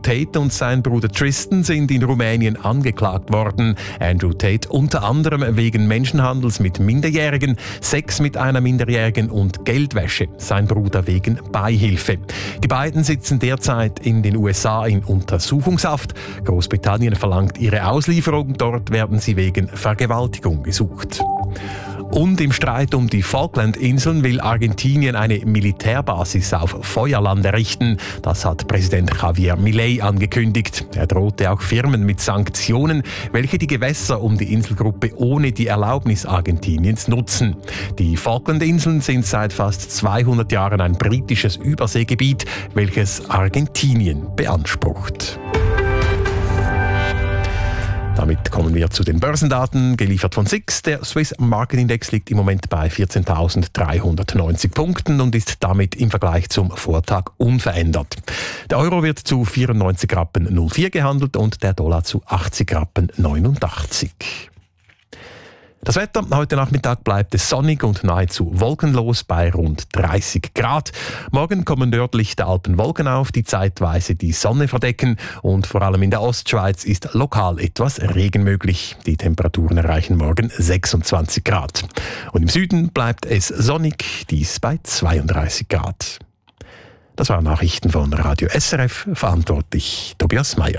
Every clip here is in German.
Tate und sein Bruder Tristan sind in Rumänien angeklagt worden. Andrew Tate unter anderem wegen Menschenhandels mit Minderjährigen, Sex mit einer Minderjährigen und Geldwäsche. Sein Bruder wegen Beihilfe. Die beiden sitzen derzeit in den USA in Untersuchungshaft. Großbritannien verlangt ihre Auslieferung. Dort werden sie wegen Vergewaltigung gesucht. Und im Streit um die Falklandinseln will Argentinien eine Militärbasis auf Feuerland errichten. Das hat Präsident Javier Milei angekündigt. Er drohte auch Firmen mit Sanktionen, welche die Gewässer um die Inselgruppe ohne die Erlaubnis Argentiniens nutzen. Die Falklandinseln sind seit fast 200 Jahren ein britisches Überseegebiet, welches Argentinien beansprucht. Damit kommen wir zu den Börsendaten, geliefert von SIX. Der Swiss Market Index liegt im Moment bei 14.390 Punkten und ist damit im Vergleich zum Vortag unverändert. Der Euro wird zu 94,04 Rappen gehandelt und der Dollar zu 80,89 Rappen. Das Wetter heute Nachmittag bleibt es sonnig und nahezu wolkenlos bei rund 30 Grad. Morgen kommen nördlich der Alpen Wolken auf, die zeitweise die Sonne verdecken und vor allem in der Ostschweiz ist lokal etwas Regen möglich. Die Temperaturen erreichen morgen 26 Grad. Und im Süden bleibt es sonnig, dies bei 32 Grad. Das waren Nachrichten von Radio SRF, verantwortlich Tobias Meyer.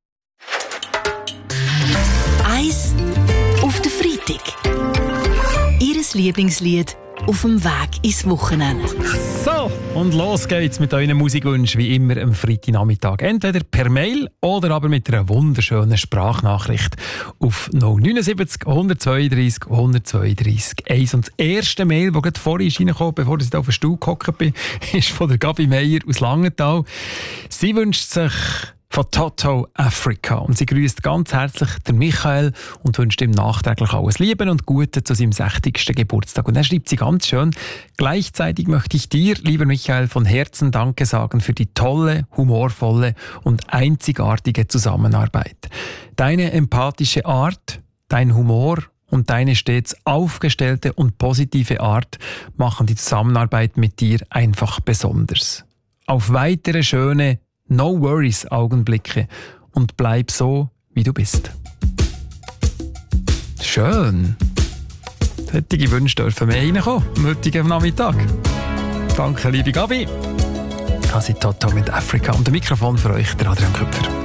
Eis auf den Freitag. Ihres Lieblingslied auf dem Weg ins Wochenende. So, und los geht's mit euren Musikwünschen wie immer am Freitagnachmittag. Entweder per Mail oder aber mit einer wunderschönen Sprachnachricht auf 079 132 132 1. Und das erste Mail, das gerade vorhin reingekommen ist, bevor ich auf den Stuhl gehockt bin, ist von der Gabi Meier aus Langenthal. Sie wünscht sich von Toto Africa. Und sie grüßt ganz herzlich den Michael und wünscht ihm nachträglich alles Liebe und Gute zu seinem 60. Geburtstag. Und dann schreibt sie ganz schön: Gleichzeitig möchte ich dir, lieber Michael, von Herzen Danke sagen für die tolle, humorvolle und einzigartige Zusammenarbeit. Deine empathische Art, dein Humor und deine stets aufgestellte und positive Art machen die Zusammenarbeit mit dir einfach besonders. Auf weitere schöne No-Worries-Augenblicke und bleib so, wie du bist. Schön. Solche Wünsche dürfen mehr reinkommen am heutigen Nachmittag. Danke, liebe Gabi. Das ist Toto mit Afrika. Und das Mikrofon für euch, der Adrian Köpfer.